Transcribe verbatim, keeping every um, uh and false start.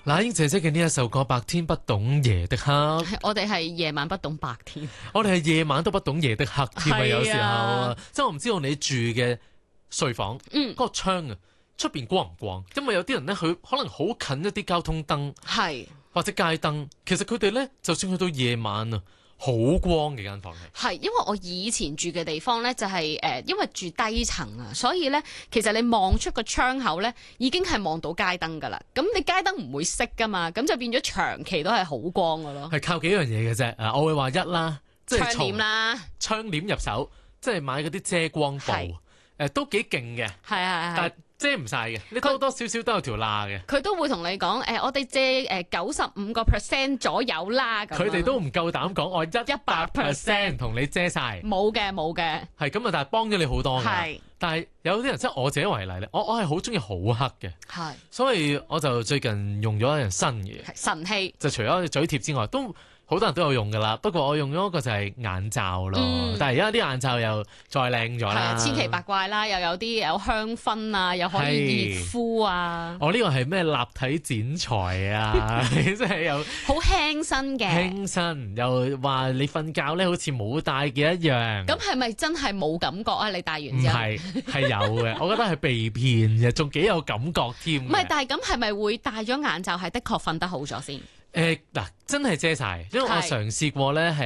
那英姐姐嘅呢一首歌《白天不懂夜的黑》， 我哋係夜晚不懂白天， 我哋係夜晚都不懂夜的黑添啊！ 係啊有時候，即係我唔知道你住嘅睡房， 嗯， 嗰個窗啊，出邊光唔光？因為有啲人咧，佢可能好近一啲交通燈， 係或者街燈，其實佢哋咧，就算去到夜晚啊，好光嘅間房係。 係，因為我以前住嘅地方咧，就係、誒，因為住低層啊，所以咧，其實你望出個窗口咧，已經係望到街燈噶啦。咁你街燈唔會熄噶嘛，咁就變咗長期都係好光噶咯。 係靠幾樣嘢嘅啫。誒，我會話一啦，即係窗從簾啦， 窗簾入手，即係買嗰啲遮光布， 係誒都幾勁嘅， 係係係。 但係遮唔晒嘅，你多多少少都有條罅嘅。 佢都會同你講，誒、我哋借誒九十五個 percent 左右啦。咁樣佢哋都唔夠膽講，我一一百 percent 同你遮晒， 冇嘅冇嘅， 係咁啊！但係幫咗你好多㗎。 係但係有啲人即係我自己為例咧，我我係好中意好黑嘅， 係所以我就最近用咗一樣新嘅， 神器。 就除咗嘴貼之外，都好多人都有用㗎啦。不過我用咗一個就係眼罩咯， 嗯但係而家啲眼罩又再靚咗啦係啊，，千奇百怪啦，又有啲有香薰啊，又可以熱敷啊， 我呢個係咩立體剪裁啊，即係又好輕身嘅。 輕身，又話你瞓覺咧好似冇戴嘅一樣。 咁係咪真係冇感覺啊？你戴完唔之後， 係，係有嘅，我覺得係被騙嘅，仲幾有感覺添嘅。 唔係，但係咁係咪會戴咗眼罩係的確瞓得好咗先？ 誒嗱，真係遮晒，因為我係嘗試過咧係。